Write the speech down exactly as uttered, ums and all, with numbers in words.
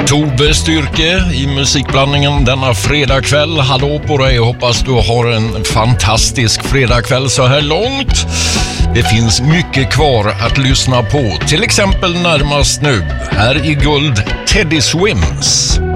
Tobbe Styrke i musikblandningen denna fredagkväll. Hallå på dig, hoppas du har en fantastisk fredagkväll så här långt. Det finns mycket kvar att lyssna på, till exempel närmast nu. Här i Guld, Teddy Swims.